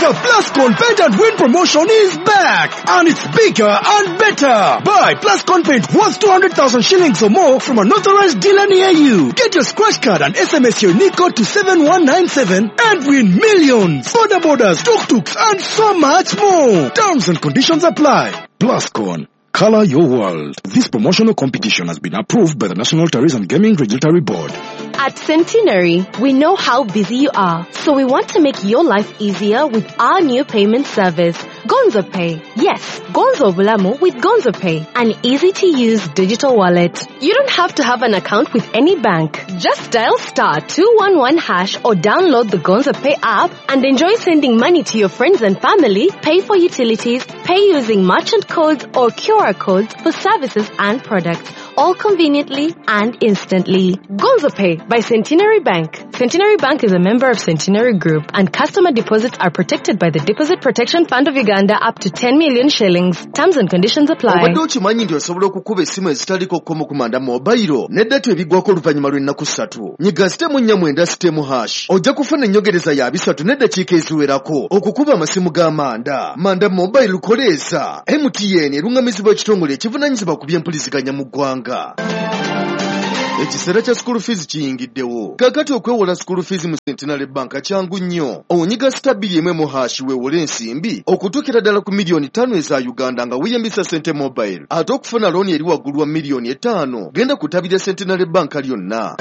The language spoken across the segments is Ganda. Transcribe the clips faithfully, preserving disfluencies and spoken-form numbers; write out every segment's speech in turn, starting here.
The Plascon Paint and Win promotion is back, and it's bigger and better. Buy Plascon paint worth two hundred thousand shillings or more from an authorized dealer near you. Get your scratch card and S M S your unique code to seven one nine seven and win millions. Border borders, tuk-tuks, and so much more. Terms and conditions apply. Plascon. Color your world. This promotional competition has been approved by the National Tourist and Gaming Regulatory Board. At Centenary, we know how busy you are, so we want to make your life easier with our new payment service, Gonzo Pay. Yes, Gonzo Bulamu with Gonzo Pay, an easy-to-use digital wallet. You don't have to have an account with any bank. Just dial star two one one hash or download the Gonzo Pay app and enjoy sending money to your friends and family, pay for utilities, pay using merchant codes or Q R codes for services and products, all conveniently and instantly. Gonzo Pay by Centenary Bank. Centenary Bank is a member of Centenary Group, and customer deposits are protected by the Deposit Protection Fund of Uganda up to ten million shillings. Terms and conditions apply. Obadde okimanyi nti osobola okukuba essimu ezitaliko kkomo kumanda mobile n'eddata ebiggwako oluvannyuma lw'ennaku ssatu. Nyiga sitemu nnya mwenda sitemu hash. Ojja kufuna ennyongereza ya bisatu n'eddakiika eziwerako okukuba amasimu g'amanda. Manda mobile lukoleeza. M T N erungamizibwa ekitongole ekivunaanyizibwa ku by'empuliziganya mu ggwanga. Ekiseera kya school fees kiyingiddewo. Kakati okwewola school fees mu Centenary Bank kyangu nnyo. Onyiga stabili emwe mu hash weewole ensimbi okutuukira ddala ku miliyoni ttaano eza Uganda nga weeyambisa Sente Mobile. Ate okufuna looni eri waggulu wa miliyoni etaano genda kutabira Centenary Bank lyonna.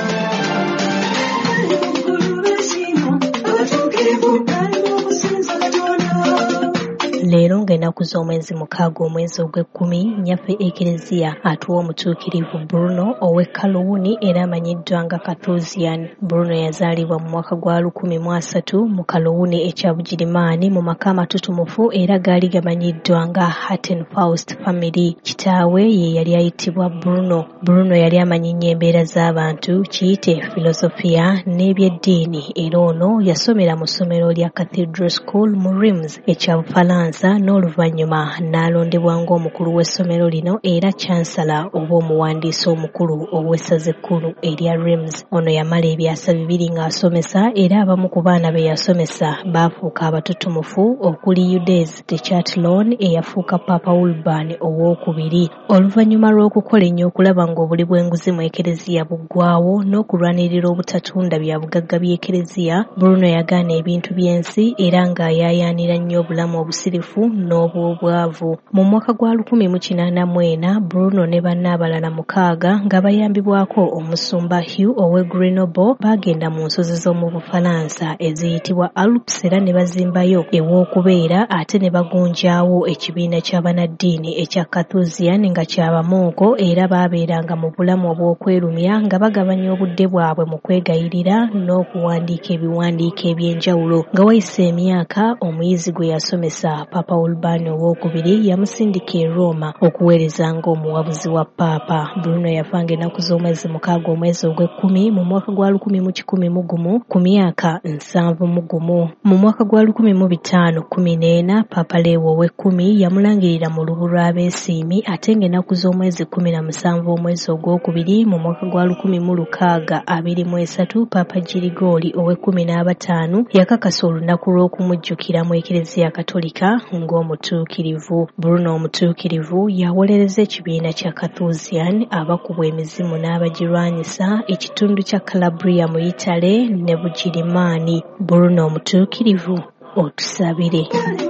Leero ng'ennaku z'omwezi mukaaga omwezi ogw'ekkumi nnyaffe Ekereziya atuwa omutuukirivu Bruno ow'e Kalowuni era amanyiddwa nga Kathuzian. Bruno yazaalibwa mu mwaka gwa lukumi mu asatu mu Kalowuni ekya Bugirimaani mu maka amatutumufu era gaali gamanyiddwa nga Hatton Faust Family. Kitaawe ye yali ayitibwa Bruno. Bruno yali amanyi nnyo embeera z'abantu, kiyite filosofiya n'ebyeddiini era ono yasomera mu ssomero lya Cathedral School mu Reims ekya Bufalansa n'oluvannyuma n'alondebwa ng'omukulu w'essomero lino era chancellor oba omuwandiisi omukulu ow'essaza ekkulu erya Reims. Ono yamala ebyasa bibiri ng'asomesa era abamu ku baana be yasomesa baafuuka abatutumufu okuli Eudes de Chatillon eyafuuka Papa Urban owookubiri. Oluvannyuma lw'okukola ennyo okulaba ng'obuli bw'enguzi mu Ekereziya buggwaawo n'okulwanirira obutatunda bya bugagga by'Ekereziya, Bruno yagaana ebintu by'ensi era ng'ayaayaanira nnyo obulamu obusirifu n'obwobwavu. Mu mwaka gwa lukumi mu kinaana mu ena, Bruno ne banne abalala mukaaga nga bayambibwako omusumba Hugh ow'e Grenoble bagenda mu nsozi z'omu Bufalansa eziyitibwa Alps era ne bazimbayo ew'okubeera ate ne bagunjaawo ekibiina ky'abanaddiini ekya Kathuzian nga kyabamonko era baabeeranga mu bulamu obw'okwerumya nga bagabanya obudde bwabwe mu kwegayirira n'okuwandiika ebiwandiiko eby'enjawulo. Nga wayise emyaka, omuyizi gwe yasomesa Papa Urban owookubiri yamusindika e Roma okuweereza ng'omuwabuzi wa Papa. Bruno yafanga ennaku z'omwezi mukaaga omwezi ogw'ekkumi mu mwaka gwa lukumi mu kikumi mu gumu ku myaka nsanvu mu gumu. Mu mwaka gwa lukumi mu bitaano kkumi n'ena, Papa Leo ow'ekkumi yamulangirira mu lubu lw'abeesiimi ate ng'ennaku z'omwezi kkumi na musanvu omwezi ogwokubiri mu mwaka gwa lukumi mu lukaaga abiri mu esatu, Papa Girigoli ow'ekkumi n'abataano yakakasa olunaku lw'okumujjukira mu Ekereziya Katolika ng'omutuukirivu. Bruno omutuukirivu yawolereza ekibiina kya Kathuzian abakubwa emizimu n'abagirwanyisa ekitundu kya Calabria mu Itale ne Bugirimaani. Bruno omutuukirivu otusabire.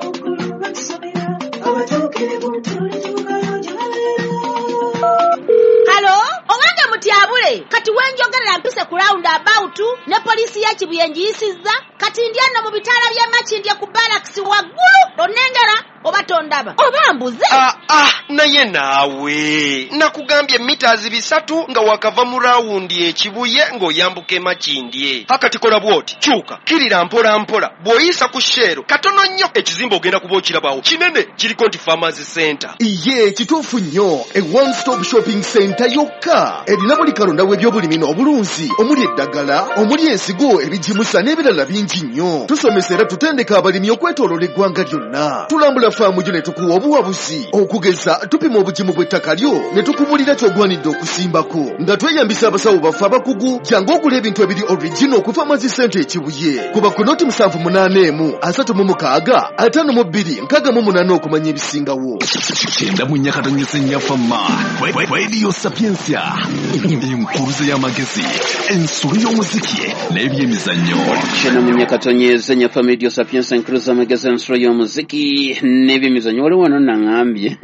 Halo, owange mutyabule kati wenjogerera mpise ku round about ne polisi ya Kibuyenjiyisizza kati ndyano mu bitala bya Makindye ku barracks waggulu lonengera oba tondaba oba mbuze. Ah ah naye naawe nakugambye meters bisatu nga wakava mu rawundi ekibuye ng'oyambuke Makindye. Hakati kola bwoti kyuka kirira mpola mpola bw'oyisa ku shero katono nnyo ekizimba ogenda kuba okirabawo kinene kiriko nti Farmers Center. Iye kituufu nnyo e one stop shopping center yokka erina buli kalonda w'ebyobulimi n'obulunzi omuli eddagala omuli ensigo ebijimusa n'ebirala bingi nnyo. Tusomesa era tutendeka abalimi okwetooloola eggwanga lyonna. Tulambula faamu gyo ne tukuwa obuwabuzi okugeza tupima obugimu bw'ettaka lyo ne tukubulira ky'ogwanidde okusimbako nga tweyambisa abasawo baffe abakugu jangu ogula ebintu ebiri original okuva Mazi Center e Kibuye kuba ku noti musanvu munaana emu asatu mu mukaaga ataano mu bbiri nkaaga mu munaana okumanya ebisingawo. Kyenda mu nnyakatonyesa ennyafama Radio Sapiensia enkuruze y'amagezi ensulu y'omuziki n'ebyemizannyo. Kyenda mu nnyakatonyesa ennyafama Radio Sapiensia enkuruze y'amagezi ensulu y'omuziki n'ebyemizannyo. Waliwo wano nangambye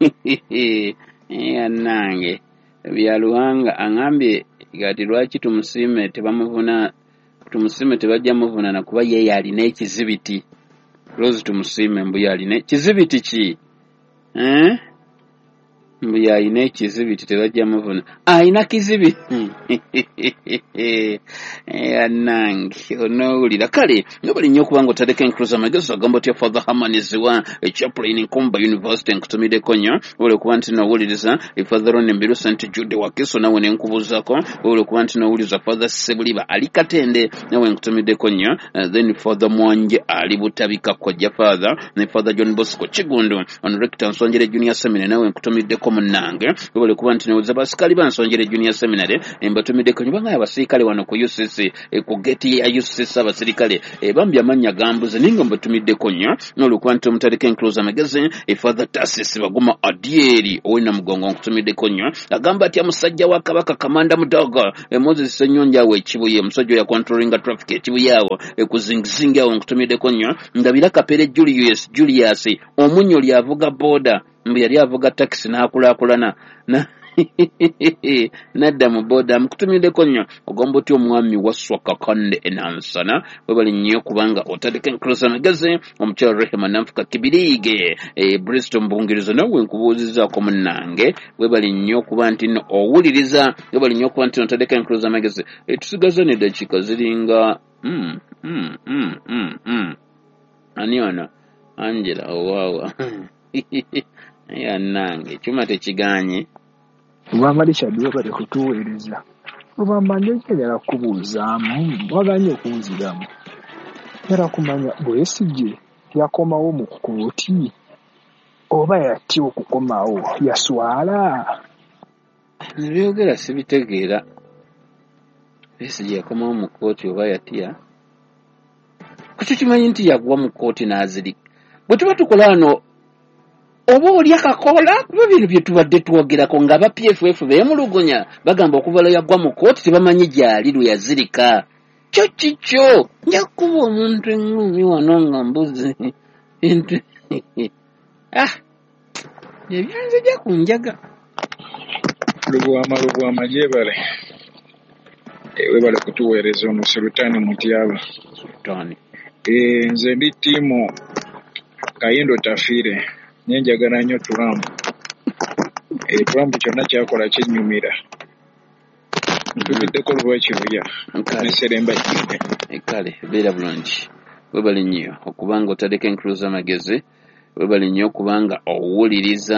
yanange byaluhanga angambye gati lwaki tumusiime tebamuvuna tumusiime tebajja muvunana kuba ye yalina ekizibiti. Rose tumusiime mbu yalina ekizibiti ki eh mbu yalina ekizibiti tebajja muvuna ayina kizibiti yanange onowulira kale nobali nnyo okuba nga otadeko enkuluza amagezi agamba otya Father Hamaniziwa echaplain Nkomba University enkutumide konyo wole okuba nti nowuliriza Father Onembiru Saint Jude Wakiso nawe nenkubuuzako wole okuba nti nowuliriza Father Sebuliba ali Katende nawe nkutumide konyo uh, then Father Mwanje ali Butabika Kojja Father ne Father John Bosco Kigundu on Rector Nsonjere Junior Seminary nawe nkutumide ko munange wole okuba nti nowuliriza basikali ba Nsonjere Junior Seminary embatumide konyo banga abasirikale wano ku U C C e ku geti ya U C C abasirikale e bambi amanya gambuze ninga mbatumide konyo n'olukwantu mutadeke enclose amagezi e Father Tassis baguma Adieri owina mugongo nkutumide konyo agamba ati amusajja wa Kabaka Kamanda Mudogo e Moses Senyonja we Kibuye musajja ya controlling traffic e Kibuye yawo e kuzingizinga awo nkutumide konyo ndabira Kapere Julius Julius omunyo lyavuga boda mbi yali avuga taxi n'akulakulana na nadda mu boda mukutumide konyo ogomba otyo omwami waswa kakande enansana webali nnyo kubanga otadeka enclose amagezi omukyala Rehema Nanfuka Kibirige e Bristol mbungirizo nawe nkubuuzizaako munnange webali nnyo kuba nti no owuliriza webali nnyo kuba nti otadeka enclose amagezi e tusigaza ne dakiika ziringa mm, mm, mm, mm, mm. ani ono Angela owawa yanange kyuma tekiganye Lwamalisha byo bali kutuweereza lwamanye kyera kubuuzaamu waganye okuwuziramu era kumanya bwesije yakomawo mu kkooti oba yatti okukomawo yaswala byogera sibitegeera bwesije yakomawo mu kkooti oba yatya kuki kimanyi nti yagwa mu kkooti n'azirika bwe tuba tukola wano oba oli akakola kuba bintu bye tubadde twogerako nga ba P F F beemulugunya bagamba okuva lwe yagwa mu kkooti tebamanyi gyali lwe yazirika kyo kikyo nja kuba omuntu engumi wano nga mbuzi bintu ah ebyanzija ku njaga lubwama lubwama gyebale webale kutuweereza ono Sultani Mutyaba Sultani e nze ndi ttiimu Kayindo Tafire nyenjagala nnyo Trump e Trump kyonna kyakola kyennyumira ntubiddeko lwa Kibuya neseremba kibe ekale beera bulungi webali nnyo okubanga otadeko enclose amagezi webali nnyo okubanga owuliriza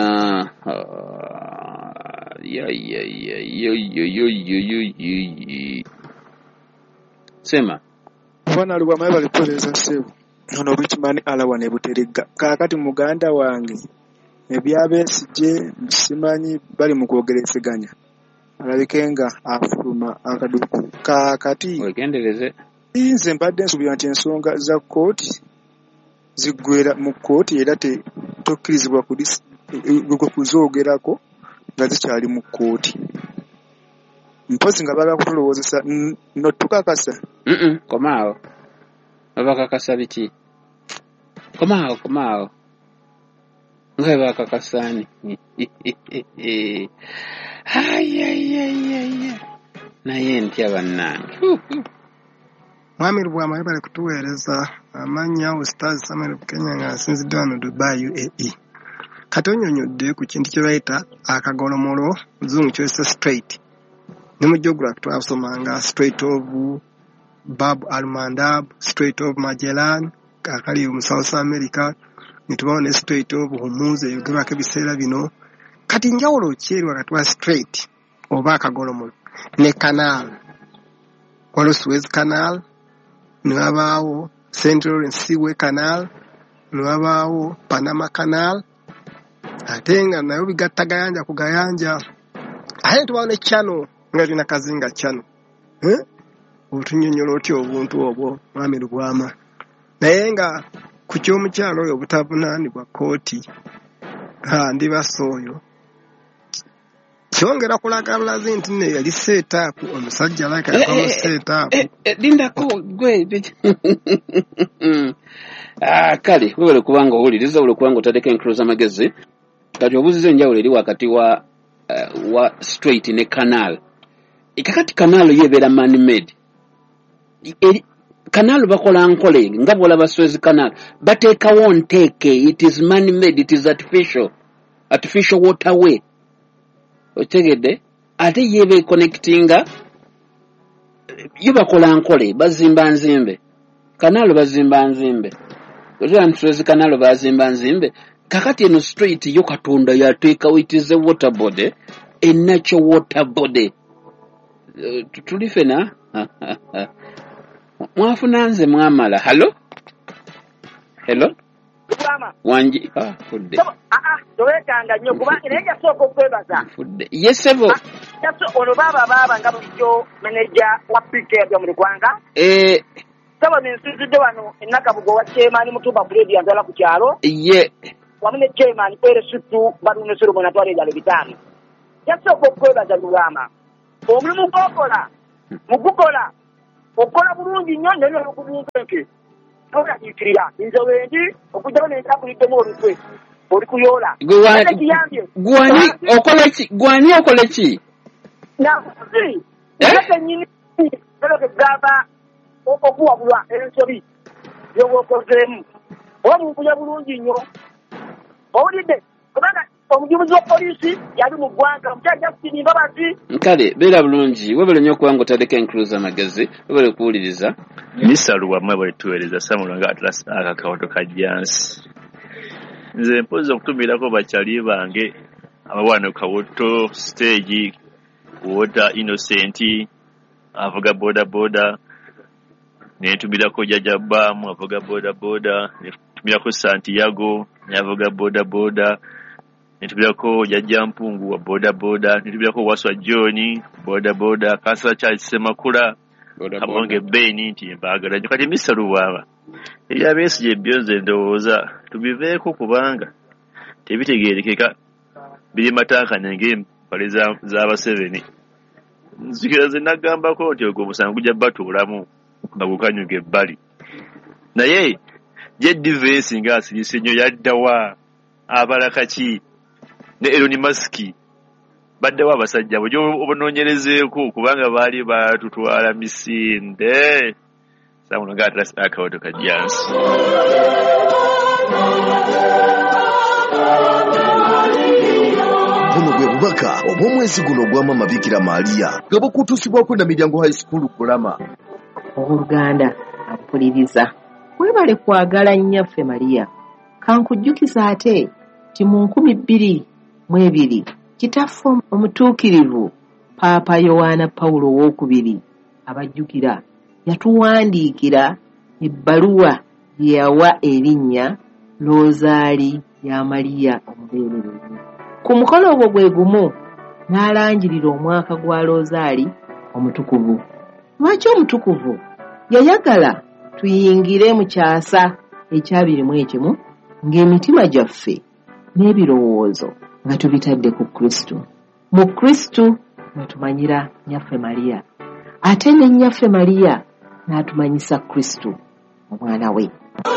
sema bwana lubwama bali kuweereza ssebo ono Richmond alawa ne Buterega kaakati muganda wange ebyabeesije simanyi bali mu kwogerezeganya alabikenga afuluma akaduku kaakati wegendereze nze mbadde nsubira nti ensonga za kkooti ziggwera mu kkooti era tokkirizibwa kuzoogerako nga zikyali mu kkooti mpozi nga bala kutulowoozesa no tukakasa mm komaawo babakakasa biki komaawo komaawo nga bakakasani ayayayaya naye ntya bannange mwami Lubwama bali kutuweereza amannya Ustaz Samuel Kenya nga asinzidde wano Dubai U A E kati onyonyodde ku kintu kye bayita akagolomolo muzungu kyesa straight ne mu geography twasomanga Strait of Bab al-Mandab, Strait of Magellan akali mu South America nitubaone Strait of Hormuz eyogerwako ebiseera bino kati njawulo kyeri wakati wa straight oba akagolomolo ne canal waliwo Suez Canal ne wabaawo Central and Seaway Canal nwabaawo Panama Canal ate nga nayo bigatta gayanja ku gayanja ate tubawo ne channel nga tulina Kazinga channel eh otunyonyola otyo obuntu obwo Mwami Lubwama naye nga ku kyomukyalo oyo obutavunaanibwa kooti ha ndi basooyo kyongera kulaga bulazi nti ne yali seetaapu omusajja laka yakoma seetaapu lindako gwe ah kale wewe kubanga owuliriza ule kubanga otadeko enclose amagezi kati obuzizo enjawulo eri wakati wa uh, wa straight ne canal ikakati canal yebeera man made eri canal bakola nkole nga bwolaba Suez Canal bateekawo nteeke it is man made it is artificial artificial waterway otegede ate yebe connectinga yubakola nkole bazimba nzimbe canal bazimba nzimbe kujja Suez Canal bazimba nzimbe kakati eno straight yo katonda yateekawo it is a water body a natural water body uh, tulifena mwafunanze mwamala hello hello Lubwama wanji ah fudde ah ah towekanga nnyo kubanga naye jasooka okwebaza fudde yesebo jaso ono baba baba nga bulijjo manager wa P K ya mu Rwanda eh saba ninsizidde wano enakabugo wa chairman Mutuba Fred yandala ku kyalo ye wamune chairman pere sutu badune suru mona twale jalo bitano jasooka okwebaza Lubwama omulimu gwokola mugukola okola bulungi nnyo nene okubunkenke tola ikirira inzowendi okujjawo n'entabulidde mu olukwe oli kuyola gwani okola ki gwani okola ki nakuzi ate nyini toloke gamba okuwabulwa ensobi yowokozeemu oba mumpunya bulungi nnyo owulidde kubanga omujubuzi wa poliisi yali mu ggwanga omusajja kutinimba bati kale beera bulungi webale nnyo okubanga otadeko enclose amagezi webale okuwuliriza misaluwa mmwe bwe tuweereza samulanga atlas akakawoto ka jansi nze mpozi okutumirako bakyali bange abawana kawoto stage wota innocent avuga boda boda netumirako jaja bamu avuga boda boda netumirako Santiago avuga boda boda netumirako jaja mpungu wa boda boda netumirako Waswa John boda boda Kasa Charles Semakula abonge beni nti mbagala nyo kati misaluwa ya besi je byonze ndowooza tubiveeko kubanga tebitegeerekeka biri mataka nenge pale za za seven nzikira zinagambako nti ogwo musango gya batuulamu bagukanyuge bali naye je divesi nga asirisi nnyo yaddawa abalakaki ne Elon Musk baddawa abasajja bojo obunoonyerezeeko kubanga baali batutwala misinde samuno nga atlas akawoto ka jansi buno bwe bubaka obw'omwezi guno ogw'Mama Bikira Maria nga bukutuusibwako na Miryango High School Kulama. Oluganda mpuliriza webale kwagala nnyaffe Maria kankujjukiza ate ti mu nkumi bbiri mu ebiri kitaffe omutuukirivu Paapa Yowaana Pawulo owookubiri abajjukira yatuwandiikira ebbaluwa gye yawa erinnya Lozaali ya Maria omubeererezi. Ku mukolo ogwo gwe gumu n'alanjirira omwaka gwa Lozaali omutukuvu. Lwaki omutukuvu? Yayagala tuyingire mu kyasa ekyabirimu ekimu ng'emitima gyaffe n'ebirowoozo nga tubitadde ku Kristo. Mu Kristo mwe tumanyira nnyaffe Maria, ate ne nnyaffe Maria n'atumanyisa Kristo omwana we.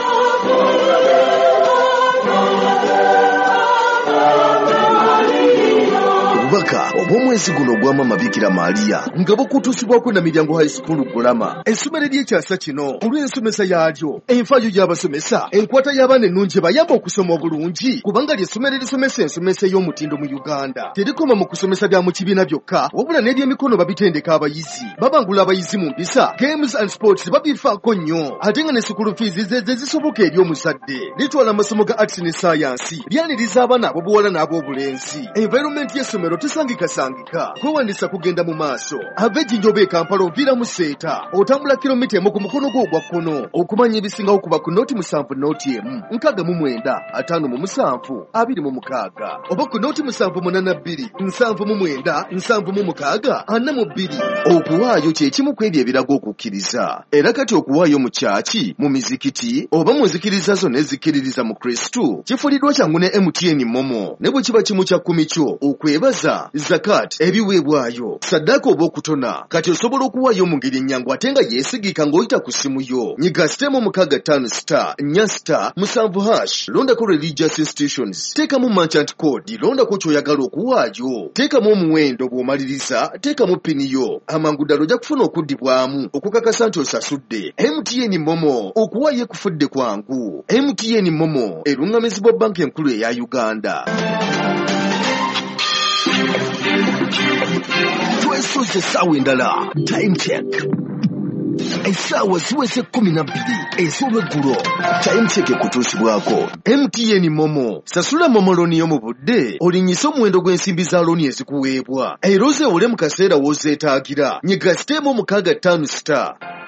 Obubaka obw'omwezi guno ogw'Mama Bikira Maria nga bukutuusibwako na Miryango High School Bulama. Essomero ly'ekyasa kino olw'ensomesa yaalyo, enfaayo gy'abasomesa, enkwata y'abaana ennungi bayamba okusoma obulungi kubanga ly'essomero erisomesa ensomesa ey'omutindo mu Uganda. Terikoma mu kusomesa bya mu kibiina byokka wabula n'ebyemikono babitendeka abayizi, babangula abayizi mu mpisa, games and sports babifaako nnyo, ate nga ne school fees ze zisoboka eri omuzadde. Litwala amasomo ga arts ne science, lyaniriza abaana ab'obuwala n'ab'obulenzi. Environment y'essomero tezisangikasangika kwewandisa kugenda mu maaso ava ejjinjoba e Kampala ovira mu seeta otambula kilomita emu ku mukono gwo ogwa kkono okumanya ebisingawo kuba ku nooti musanvu nooti emu nkaaga mu mwenda ataano mu musanvu abiri mu mukaaga oba ku nooti musanvu munaana bbiri nsanvu mu mwenda nsanvu mu mukaaga ana mu bbiri. Okuwaayo kye kimu ku ebyo ebiraga okukkiriza. Era kati okuwaayo mu kyaki mu mizikiti oba mu nzikiriza zonna ezikiririza mu Kristo kifuliddwa kyangu ne M T N Momo ne bwe kiba kimu kya kkumi kyo okwebaza zakat ebiweebwayo saddaaka oba okutona kati osobola okuwaayo mu ngeri ennyangu ate nga yeesigika ng'oyita ku simu yo. Nyiga sitemu mukaaga ttaano star nnya star musanvu hash londako religious institutions teekamu merchant code londako ky'oyagala okuwaayo teekamu omuwendo bw'omaliriza teekamu pini yo amangu ddala ojja kufuna okuddibwamu okukakasa nti osasudde. M T N Momo okuwaayo ekufudde kwangu. M T N Momo eruŋŋamizibwa banka enkulu eya Uganda. Twesoze essaawa endala time check. Essaawa ziweze kkumi na bbiri ez'olweggulo. Time check ekutuusibwako M T N Momo. Sasula Momo looni yo mu budde olinnyise omuwendo gw'ensimbi za looni ezikuweebwa era ozeewole mu kaseera w'ozeetaagira. Nyiga sitemu mukaaga ttaano star